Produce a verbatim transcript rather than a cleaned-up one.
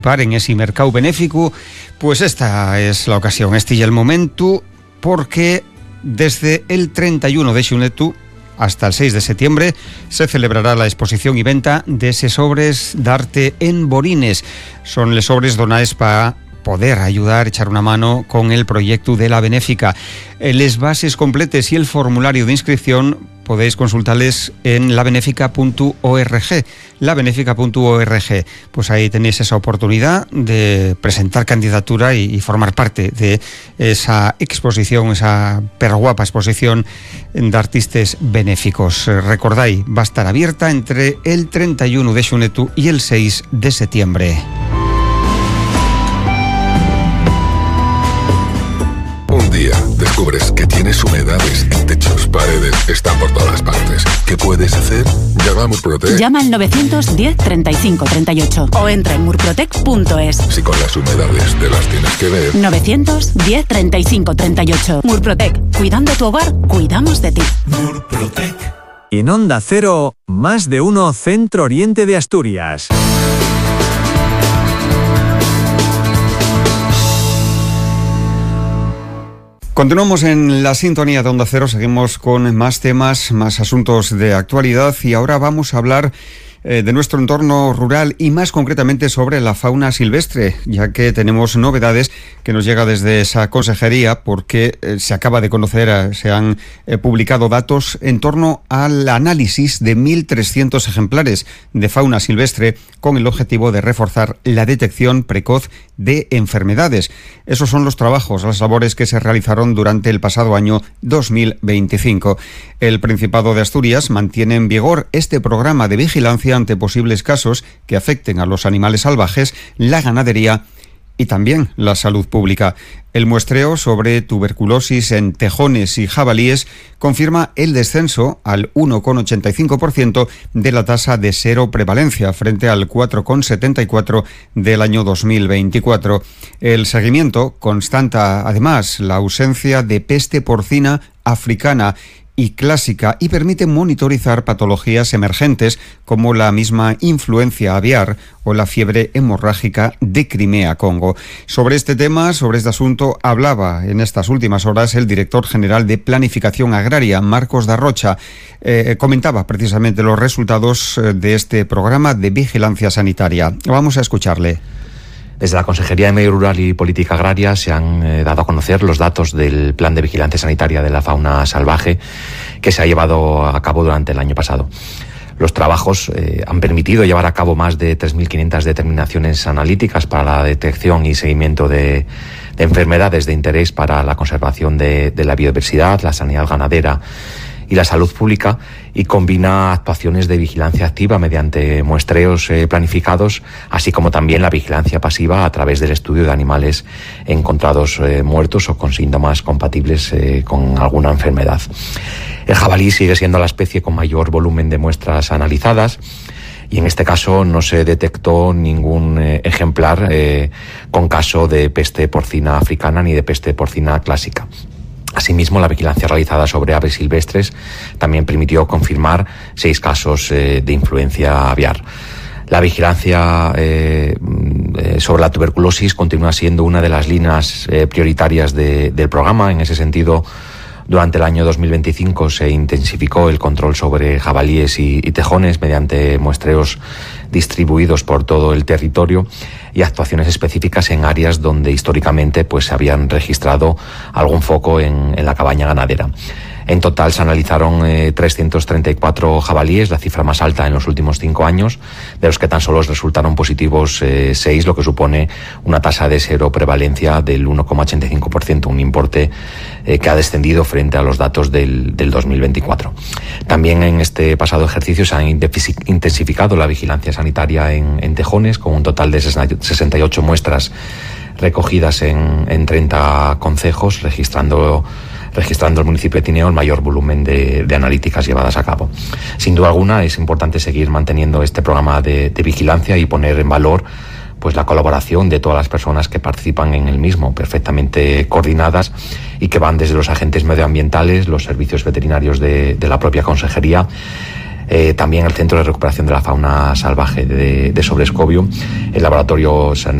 en ese mercado benéfico, pues esta es la ocasión, este y el momento, porque desde el treinta y uno de xunetu hasta el seis de septiembre se celebrará la exposición y venta de esos sobres d'arte en Borines. Son les sobres donados para poder ayudar, echar una mano con el proyecto de la benéfica. Les bases completes y el formulario de inscripción podéis consultarles en labenéfica punto org, labenéfica punto org. Pues ahí tenéis esa oportunidad de presentar candidatura y, y formar parte de esa exposición, esa perguapa exposición de artistas benéficos. Recordáis, va a estar abierta entre el treinta y uno de xunetu y el seis de septiembre. Un día descubres que tienes humedades en techos, paredes, están por todas partes. ¿Qué puedes hacer? Llama a Murprotec. Llama al novecientos diez treinta y cinco treinta y ocho o entra en murprotec punto es. Si con las humedades te las tienes que ver. novecientos diez treinta y cinco treinta y ocho. Murprotec. Cuidando tu hogar, cuidamos de ti. Murprotec. En Onda Cero, más de uno Centro Oriente de Asturias. Continuamos en la sintonía de Onda Cero, seguimos con más temas, más asuntos de actualidad y ahora vamos a hablar eh, de nuestro entorno rural y más concretamente sobre la fauna silvestre, ya que tenemos novedades que nos llega desde esa consejería porque eh, se acaba de conocer, eh, se han eh, publicado datos en torno al análisis de mil trescientos ejemplares de fauna silvestre con el objetivo de reforzar la detección precoz de enfermedades. Esos son los trabajos, las labores que se realizaron durante el pasado año dos mil veinticinco. El Principado de Asturias mantiene en vigor este programa de vigilancia ante posibles casos que afecten a los animales salvajes, la ganadería y también la salud pública. El muestreo sobre tuberculosis en tejones y jabalíes confirma el descenso al uno coma ochenta y cinco por ciento de la tasa de seroprevalencia frente al cuatro coma setenta y cuatro por ciento del año dos mil veinticuatro. El seguimiento constata además la ausencia de peste porcina africana y clásica y permite monitorizar patologías emergentes como la misma influencia aviar o la fiebre hemorrágica de Crimea-Congo. Sobre este tema, sobre este asunto, hablaba en estas últimas horas el director general de Planificación Agraria, Marcos da Rocha. Eh, comentaba precisamente los resultados de este programa de vigilancia sanitaria. Vamos a escucharle. Desde la Consejería de Medio Rural y Política Agraria se han eh, dado a conocer los datos del Plan de Vigilancia Sanitaria de la Fauna Salvaje que se ha llevado a cabo durante el año pasado. Los trabajos eh, han permitido llevar a cabo más de tres mil quinientas determinaciones analíticas para la detección y seguimiento de, de enfermedades de interés para la conservación de, de la biodiversidad, la sanidad ganadera y la salud pública, y combina actuaciones de vigilancia activa mediante muestreos eh, planificados, así como también la vigilancia pasiva a través del estudio de animales encontrados eh, muertos o con síntomas compatibles eh, con alguna enfermedad. El jabalí sigue siendo la especie con mayor volumen de muestras analizadas, y en este caso no se detectó ningún eh, ejemplar eh, con caso de peste porcina africana ni de peste porcina clásica. Asimismo, la vigilancia realizada sobre aves silvestres también permitió confirmar seis casos eh, de influencia aviar. La vigilancia eh, sobre la tuberculosis continúa siendo una de las líneas eh, prioritarias de, del programa. En ese sentido, durante el año dos mil veinticinco se intensificó el control sobre jabalíes y, y tejones mediante muestreos distribuidos por todo el territorio y actuaciones específicas en áreas donde históricamente pues se habían registrado algún foco en, en la cabaña ganadera. En total se analizaron eh, trescientos treinta y cuatro jabalíes, la cifra más alta en los últimos cinco años, de los que tan solo resultaron positivos eh, seis, lo que supone una tasa de seroprevalencia del uno coma ochenta y cinco por ciento, un importe eh, que ha descendido frente a los datos del, del dos mil veinticuatro. También en este pasado ejercicio se ha intensificado la vigilancia sanitaria en, en tejones, con un total de sesenta y ocho muestras recogidas en, en treinta concejos, registrando registrando el municipio de Tineo el mayor volumen de, de analíticas llevadas a cabo. Sin duda alguna es importante seguir manteniendo este programa de, de vigilancia y poner en valor pues la colaboración de todas las personas que participan en el mismo, perfectamente coordinadas, y que van desde los agentes medioambientales, los servicios veterinarios de, de la propia consejería, eh, también el Centro de Recuperación de la Fauna Salvaje de, de Sobrescobio, el Laboratorio San